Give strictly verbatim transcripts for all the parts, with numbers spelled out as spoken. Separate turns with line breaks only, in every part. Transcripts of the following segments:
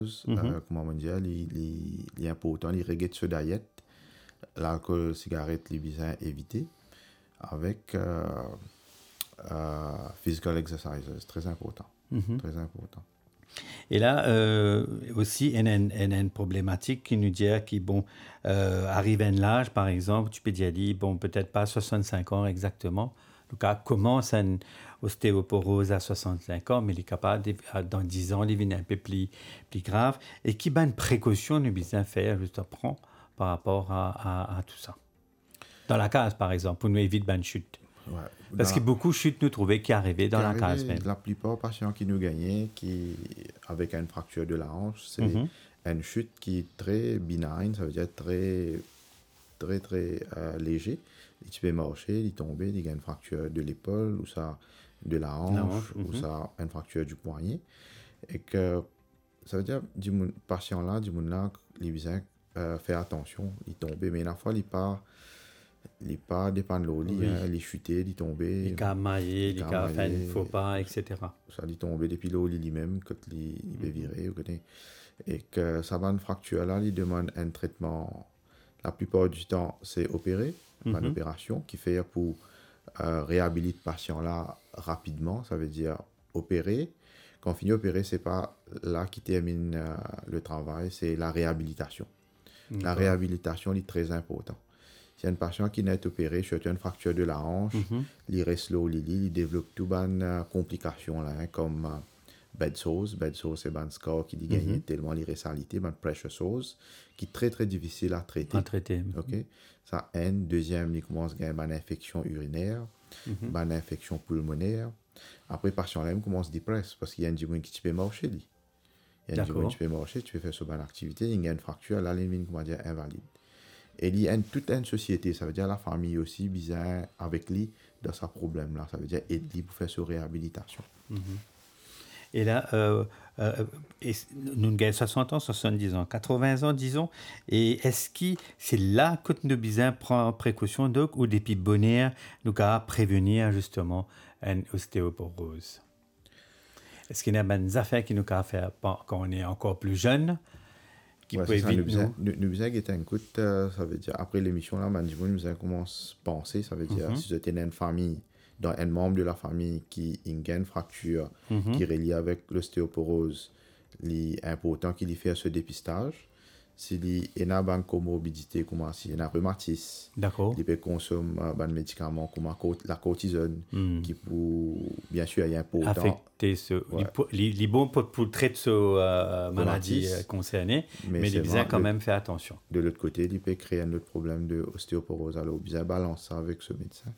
Mm-hmm.
Euh, comment on dit, il, il, il est important, il regrette ce diet, l'alcool, cigarette, les besoin éviter, avec euh, euh, physical exercises, très important,
Mm-hmm.
très important.
Et là, euh, aussi, il y a une, une problématique qui nous dit qui, bon, euh, arrive à un âge, par exemple, tu peux dire, bon, peut-être pas soixante-cinq ans exactement. En tout cas, commence une ostéoporose à soixante-cinq ans, mais il est capable, de, dans dix ans, de devenir un peu plus, plus grave. Et qui a une précaution, nous besoin faire, juste après, par rapport à, à, à tout ça. Dans la case, par exemple, pour nous éviter une chute.
Ouais.
Parce
Dans,
que beaucoup de chutes nous trouvaient qui arrivaient dans
qui
la
arrivé,
case même.
La plupart des patients qui nous gagnaient, qui, avec une fracture de la hanche, c'est
Mm-hmm.
une chute qui est très benign, ça veut dire très, très, très euh, léger. Et tu peux marcher, il tomber, il y a une fracture de l'épaule, ou ça, de la hanche,
Mm-hmm.
ou ça, une fracture du poignet. Et que ça veut dire, du patient là, du monde là, il besoin euh, faire attention, il tomber, mais la fois, il part. Il pas dépend de l'eau,
Oui.
il est chuté, il est tombé.
Les cas maillés, les cas fait un faux pas, et cetera.
Ça il est tombé depuis l'eau lui-même, quand il, il peut virer. Et que ça va une fracture là, il demande un traitement. La plupart du temps, c'est opéré, mm-hmm. une opération qui fait pour euh, réhabiliter le patient là rapidement. Ça veut dire opérer. Quand on finit d'opérer, c'est pas là qui termine euh, le travail, c'est la réhabilitation. Mm-hmm. La réhabilitation est très importante. Si un patient qui n'est opéré sur une fracture de la hanche, mm-hmm. il reste là au lit, il développe toutes les euh, complications là, hein, comme euh, bed sores. Bed sores, c'est un score qui dit gagner mm-hmm. tellement il reste alité, un pressure sores, qui est très très difficile à traiter.
À traiter.
Okay? Ça, un. Deuxième, il commence à avoir une infection urinaire, mm-hmm. une infection pulmonaire. Après, le patient là, il commence à dépresser parce qu'il y a un dimanche qui peut marcher. Lui. Il y a un dimanche qui peut marcher, tu peux faire sur une activité, il y a une fracture, là, il comment dire, invalide. Et il y a une, toute une société, ça veut dire la famille aussi, bizarre avec lui dans ce problème-là. Ça veut dire aider pour faire sa réhabilitation.
Mm-hmm. Et là, euh, euh, et nous avons soixante ans, soixante-dix ans, quatre-vingts ans, disons. Et est-ce que c'est là que nous devons prendre précaution donc, ou depuis bonheur, nous devons prévenir justement une ostéoporose? Est-ce qu'il y a des affaires qui nous devons faire quand on est encore plus jeune?
Qui ouais, peut éviter nous. Nous, nous besoin que un coup, euh, ça veut dire, après l'émission là, ben, nous besoin commence à penser, ça veut dire, mm-hmm. si vous êtes dans une famille, dans un membre de la famille qui a une fracture, mm-hmm. qui est reliée avec l'ostéoporose, il est important qu'il y fasse ce dépistage. S'il y a une comorbidité, comme s'il y a un rhumatisme, il peut consommer des médicaments comme la cortisone, mm. qui pour, bien sûr, il y a un important.
Affecter ce. Ouais. Il est bon pour, pour traiter cette euh, maladie concernée, mais, mais il besoin quand le, même faire attention.
De l'autre côté, il peut créer un autre problème d'ostéoporose. Alors, bien balancer ça avec ce médecin.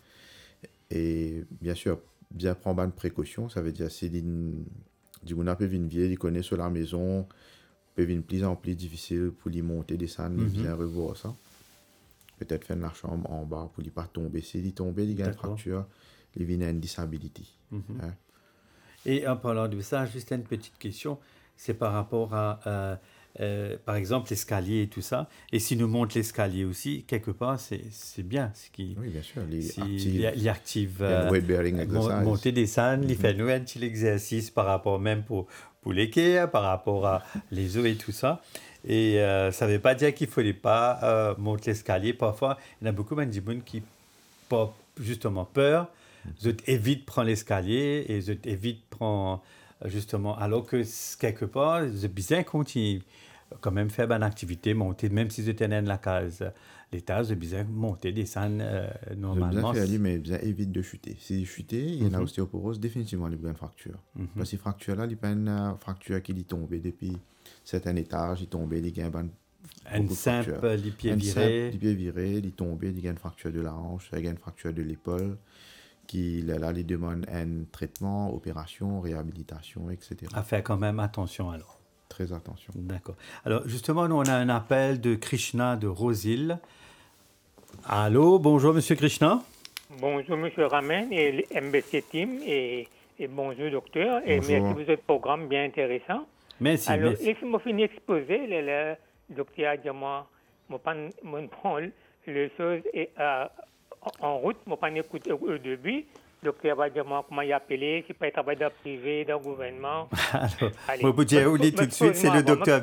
Et bien sûr, bien prendre une précaution, ça veut dire si du monde peut venir vieille, il connaît sur la maison, peut venir de plus en plus difficile pour lui monter, descendre, mm-hmm. bien revoir ça. Peut-être faire la chambre en bas pour lui pas tomber. S'il si tombe, il a une fracture, il vient à une disability.
Mm-hmm. Hein? Et en parlant de ça, juste une petite question, c'est par rapport à, euh, euh, par exemple, l'escalier et tout ça. Et si nous monte l'escalier aussi, quelque part, c'est, c'est bien. C'est qui,
oui, bien sûr. Les
si,
active,
il active
euh,
mon, monter des scènes, mm-hmm. il fait nous un petit exercice par rapport même pour, pour les quais, par rapport à les os et tout ça. Et euh, ça ne veut pas dire qu'il ne fallait pas euh, monter l'escalier. Parfois, il y en a beaucoup de gens qui ont justement peur. Je évite de prendre l'escalier et je évite de prendre justement, alors que quelque part, je bien continuer quand même faire une activité, monter, même si je tenais la case, l'étage, je bien monter, descendre euh, normalement.
Je bien faire, mais bien évite de chuter. Si chuter, il y a une mm-hmm. ostéoporose, définitivement, il y a une fracture. Mm-hmm. Parce que fracture là, il y a une fracture qui est tombée depuis certain étage, il est tombé, il y a une
un simple, les pieds virés.
Les pieds virés, il est tombé, il y a une fracture de la hanche, il y a une fracture de l'épaule. Qui là, les demande un traitement, opération, réhabilitation, et cetera.
À faire quand même attention alors.
Très attention.
D'accord. Alors justement, nous on a un appel de Krishna de Rosil. Allô, bonjour Monsieur Krishna.
Bonjour Monsieur Ramen et l'M B C Team et, et bonjour docteur et
bonjour.
Merci pour votre programme bien intéressant.
Merci.
Alors
merci.
laissez-moi finir exposer le, le docteur a dit moi, moi prends le chose et euh, en route, je n'ai pas écouté au début. Le docteur va dire moi, comment il appelé, si pas il travaille dans le privé, dans le gouvernement.
Alors,
Allez,
moi, vous dire,
me-
Oli,
me-
tout de suite, c'est
pose-moi
le
avant, me-
docteur